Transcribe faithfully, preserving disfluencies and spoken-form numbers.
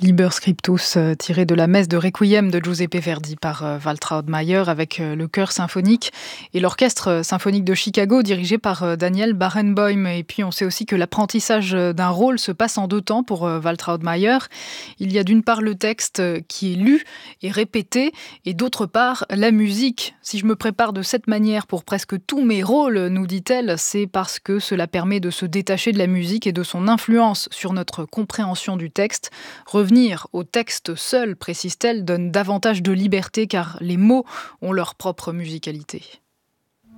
Liber Scriptus, euh, tiré de la messe de Requiem de Giuseppe Verdi par euh, Waltraud Mayer avec euh, le chœur symphonique et l'orchestre euh, symphonique de Chicago dirigé par euh, Daniel Barenboim. Et puis on sait aussi que l'apprentissage euh, d'un rôle se passe en deux temps pour euh, Waltraud Mayer. Il y a d'une part le texte euh, qui est lu et répété et d'autre part la musique. Si je me prépare de cette manière pour presque tous mes rôles, nous dit-elle, c'est parce que cela permet de se détacher de la musique et de son influence sur notre compréhension du texte. Revenir au texte seul, précise-t-elle, donne davantage de liberté car les mots ont leur propre musicalité.